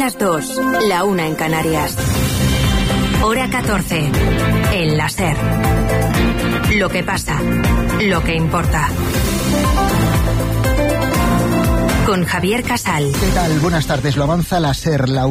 las 2, la 1 en Canarias. Hora 14, en la SER. Lo que pasa, lo que importa. Con Javier Casal. ¿Qué tal? Buenas tardes. Lo avanza la SER, la